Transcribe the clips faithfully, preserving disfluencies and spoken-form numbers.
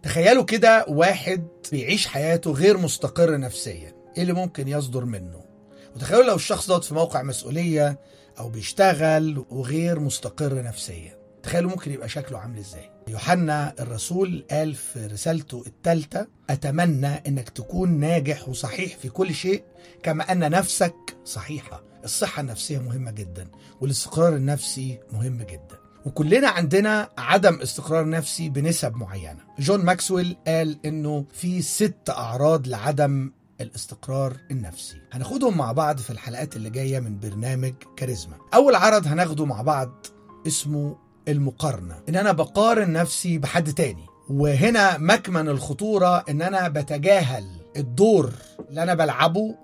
تخيلوا كده واحد بيعيش حياته غير مستقر نفسيا، ايه اللي ممكن يصدر منه؟ وتخيلوا لو الشخص ده في موقع مسؤولية او بيشتغل وغير مستقر نفسيا، تخيلوا ممكن يبقى شكله عامل ازاي. يوحنا الرسول قال في رسالته الثالثة: أتمنى أنك تكون ناجح وصحيح في كل شيء كما أن نفسك صحيحة. الصحة النفسية مهمة جدا، والاستقرار النفسي مهم جدا، وكلنا عندنا عدم استقرار نفسي بنسب معينة. جون ماكسويل قال أنه في ست أعراض لعدم الاستقرار النفسي، هناخدهم مع بعض في الحلقات اللي جاية من برنامج كاريزما. أول عرض هناخده مع بعض اسمه المقارنة، ان انا بقارن نفسي بحد تاني. وهنا مكمن الخطورة ان انا بتجاهل الدور اللي انا بلعبه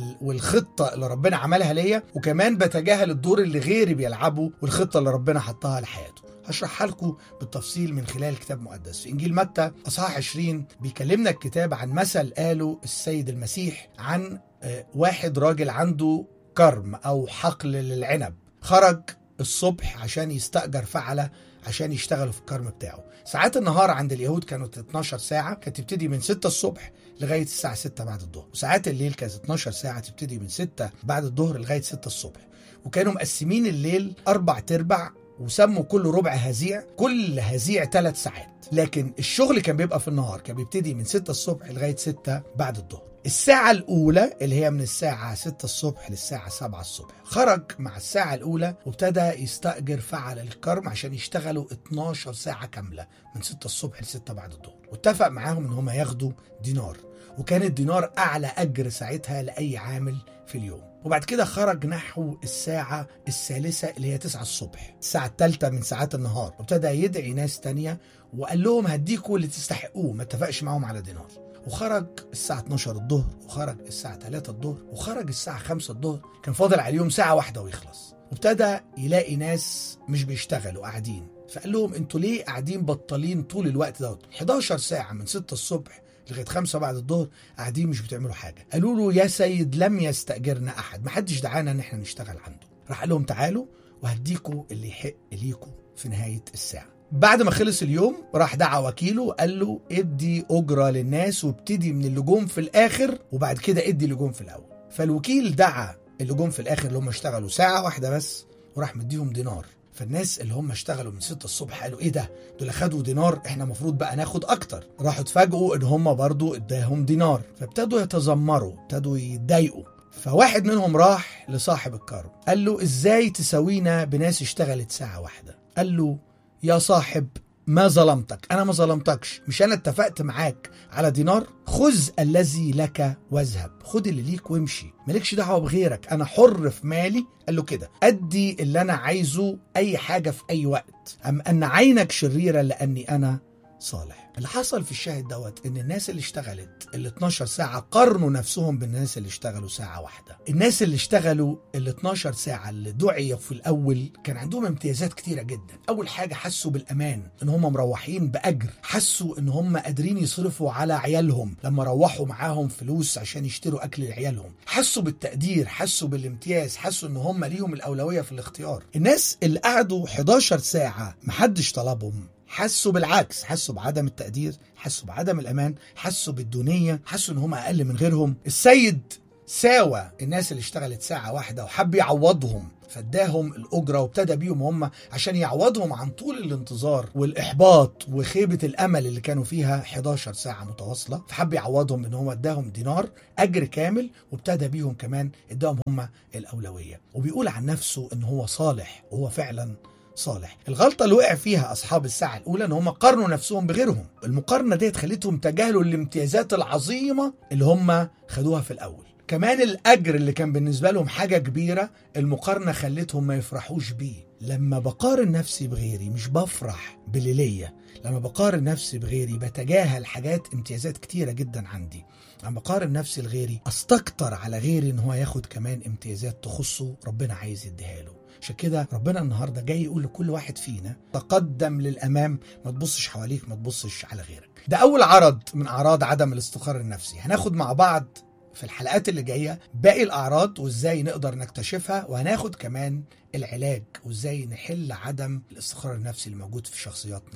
والخطة اللي ربنا عملها ليا، وكمان بتجاهل الدور اللي غيري بيلعبه والخطة اللي ربنا حطها لحياته. هشرحها لكم بالتفصيل من خلال الكتاب المقدس. في انجيل متى اصحاح عشرين بيكلمنا الكتاب عن مثل قاله السيد المسيح عن واحد راجل عنده كرم او حقل للعنب، خرج الصبح عشان يستأجر فعلة عشان يشتغلوا في الكرم بتاعه. ساعات النهار عند اليهود كانت اتناشر ساعة، كانت تبتدي من ستة الصبح لغاية الساعة ستة بعد الظهر، وساعات الليل كانت اتناشر ساعة تبتدي من ستة بعد الظهر لغاية ستة الصبح. وكانوا مقسمين الليل أربع تربع وسموا كل ربع هزيع، كل هزيع ثلاث ساعات، لكن الشغل كان بيبقى في النهار، كان بيبتدي من ستة الصبح لغاية ستة بعد الظهر. الساعة الأولى اللي هي من الساعة ستة الصبح للساعة سبعة الصبح، خرج مع الساعة الأولى وابتدى يستأجر فعل الكرم عشان يشتغلوا اتناشر ساعة كاملة من ستة الصبح لستة بعد الظهر، واتفق معاهم ان هم ياخدوا دينار، وكان الدينار أعلى أجر ساعتها لأي عامل في اليوم. وبعد كده خرج نحو الساعة الثالثة اللي هي تسعة الصبح، الساعة الثالثة من ساعات النهار، وابتدى يدعي ناس تانية وقال لهم هديكوا اللي تستحقوه، ما اتفقش معاهم على دينار. وخرج الساعة اتناشر الظهر، وخرج الساعة ثلاثة الظهر، وخرج الساعة خمسة الظهر، كان فاضل عليهم ساعة واحدة ويخلص. وابتدى يلاقي ناس مش بيشتغلوا قاعدين، فقال لهم انتوا ليه قاعدين بطالين طول الوقت ده؟ حداشر ساعة من ستة الصبح لغاية خمسة بعد الظهر قاعدين مش بتعملوا حاجة. قالوا له يا سيد لم يستأجرنا أحد، محدش دعانا ان احنا نشتغل عنده. راح قال لهم تعالوا وهديكوا اللي يحق ليكوا في نهاية الساعة. بعد ما خلص اليوم راح دعا وكيله وقال له ادي أجرة للناس وابتدي من اللي جم في الآخر وبعد كده ادي اللي جم في الأول. فالوكيل دعا اللي جم في الآخر اللي هم اشتغلوا ساعة واحدة بس وراح مديهم دينار. فالناس اللي هم اشتغلوا من ستة الصبح قالوا ايه ده؟ دول خدوا دينار، احنا مفروض بقى ناخد اكتر. راحوا اتفاجئوا ان هم برضو اداهم دينار، فابتدوا يتذمروا، ابتدوا يتضايقوا. فواحد منهم راح لصاحب الكرم قال له ازاي تساوينا بناس اشتغلت ساعة واحدة؟ قال له يا صاحب ما ظلمتك، أنا ما ظلمتكش، مش أنا اتفقت معاك على دينار؟ خذ الذي لك واذهب، خد اللي ليك وامشي، مالكش دعوة بغيرك، أنا حر في مالي. قال له كده أدي اللي أنا عايزه أي حاجة في أي وقت، أم أن عينك شريرة لأني أنا صالح. اللي حصل في الشاهد دوت ان الناس اللي اشتغلت ال اتناشر ساعة قارنوا نفسهم بالناس اللي اشتغلوا ساعة واحدة. الناس اللي اشتغلوا ال اتناشر ساعة اللي دعيوا في الاول كان عندهم امتيازات كتيرة جدا. اول حاجة حسوا بالامان ان هم مروحين باجر، حسوا ان هم قادرين يصرفوا على عيالهم لما روحوا معاهم فلوس عشان يشتروا اكل لعيالهم، حسوا بالتقدير، حسوا بالامتياز، حسوا ان هم ليهم الاولوية في الاختيار. الناس اللي قعدوا حداشر ساعة محدش طلبهم حسوا بالعكس، حسوا بعدم التقدير، حسوا بعدم الأمان، حسوا بالدونية، حسوا إن هم أقل من غيرهم. السيد ساوى الناس اللي اشتغلت ساعة واحدة وحب يعوضهم فاداهم الأجرة وابتدى بيهم هم عشان يعوضهم عن طول الانتظار والإحباط وخيبة الأمل اللي كانوا فيها حداشر ساعة متواصلة. فحب يعوضهم إن هم اداهم دينار أجر كامل وابتدى بيهم كمان اداهم هم الأولوية. وبيقول عن نفسه إن هو صالح، وهو فعلا صالح. الغلطة اللي وقع فيها أصحاب الساعة الأولى إن هم قارنوا نفسهم بغيرهم. المقارنة دي خلتهم تجاهلوا الامتيازات العظيمة اللي هم خدوها في الأول. كمان الأجر اللي كان بالنسبة لهم حاجة كبيرة، المقارنة خلتهم ما يفرحوش بيه. لما بقارن نفسي بغيري مش بفرح باللي ليا، لما بقارن نفسي بغيري بتجاهل حاجات امتيازات كتيرة جدا عندي. لما بقارن نفسي لغيري استكتر على غيري إن هو ياخد كمان امتيازات تخصه ربنا عايز يديها له. عشان كده ربنا النهارده جاي يقول لكل واحد فينا تقدم للأمام، ما تبصش حواليك، ما تبصش على غيرك. ده أول عرض من أعراض عدم الاستقرار النفسي. هناخد مع بعض في الحلقات اللي جاية باقي الأعراض وإزاي نقدر نكتشفها، وهناخد كمان العلاج وإزاي نحل عدم الاستقرار النفسي اللي موجود في شخصياتنا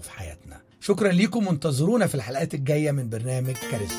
وفي حياتنا. شكرا ليكم، وانتظرونا في الحلقات الجاية من برنامج كاريزما.